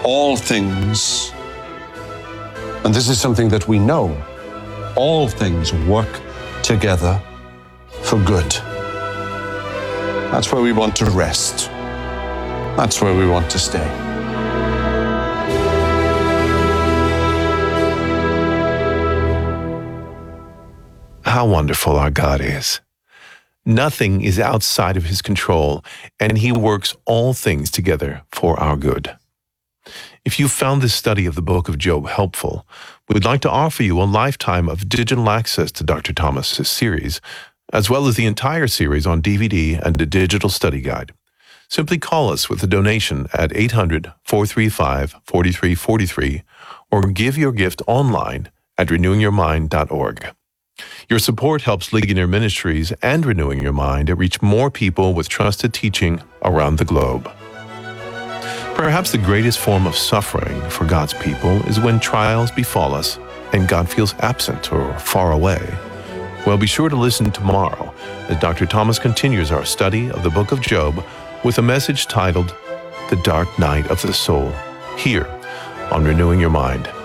all things, and this is something that we know, all things work together for good. That's where we want to rest. That's where we want to stay. How wonderful our God is. Nothing is outside of his control, and he works all things together for our good. If you found this study of the book of Job helpful, we'd like to offer you a lifetime of digital access to Dr. Thomas's series, as well as the entire series on DVD and a digital study guide. Simply call us with a donation at 800-435-4343 or give your gift online at renewingyourmind.org. Your support helps Ligonier Ministries and Renewing Your Mind reach more people with trusted teaching around the globe. Perhaps the greatest form of suffering for God's people is when trials befall us and God feels absent or far away. Well, be sure to listen tomorrow as Dr. Thomas continues our study of the book of Job with a message titled The Dark Night of the Soul, here on Renewing Your Mind.